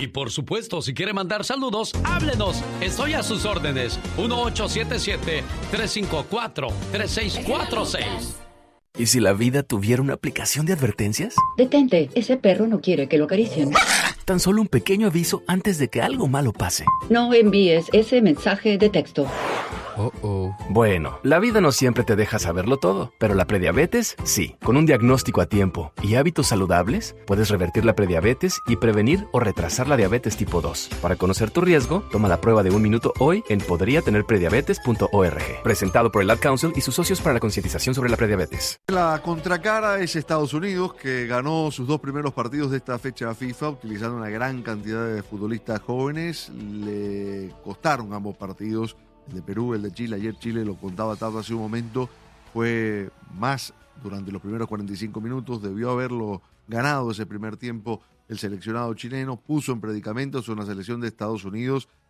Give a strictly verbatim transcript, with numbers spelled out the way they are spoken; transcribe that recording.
Y por supuesto, si quiere mandar saludos, háblenos. Estoy a sus órdenes. uno ocho siete siete, tres cinco cuatro, tres seis cuatro seis. ¿Y si la vida tuviera una aplicación de advertencias? Detente, ese perro no quiere que lo acaricien. Tan solo un pequeño aviso antes de que algo malo pase. No envíes ese mensaje de texto. Oh, oh. Bueno, la vida no siempre te deja saberlo todo, pero la prediabetes, sí. Con un diagnóstico a tiempo y hábitos saludables, puedes revertir la prediabetes y prevenir o retrasar la diabetes tipo dos. Para conocer tu riesgo, toma la prueba de un minuto hoy en podría tener prediabetes punto org. Presentado por el Ad Council y sus socios para la concientización sobre la prediabetes. La contracara es Estados Unidos, que ganó sus dos primeros partidos de esta fecha FIFA utilizando una gran cantidad de futbolistas jóvenes. Le costaron ambos partidos. El de Perú, el de Chile, ayer Chile, lo contaba Tato hace un momento, fue más durante los primeros cuarenta y cinco minutos, debió haberlo ganado ese primer tiempo el seleccionado chileno, puso en predicamentos a una selección de Estados Unidos